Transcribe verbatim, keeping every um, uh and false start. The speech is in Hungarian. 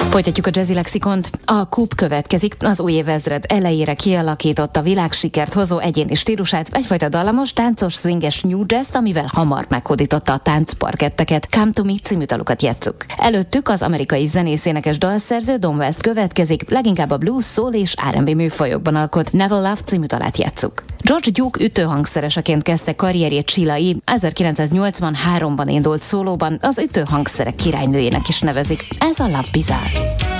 Folytatjuk a Jazzy Lexikont. A Coop következik, az új évezred elejére kialakította világsikert hozó egyéni stílusát, egyfajta dallamos, táncos, swinges new jazz, amivel hamar meghódította a táncparketteket. Come to Me című dalukat játsszuk. Előttük az amerikai zenész-énekes dalszerző Don West következik, leginkább a blues, soul és er and bé műfajokban alkot. Never Love című dalát játsszuk. George Duke ütőhangszereseként kezdte karrierjét Sheila E. ezerkilencszáznyolcvanháromban indult szólóban, az ütőhangszerek királynőjének is nevezik. Ez a Love Bizarre.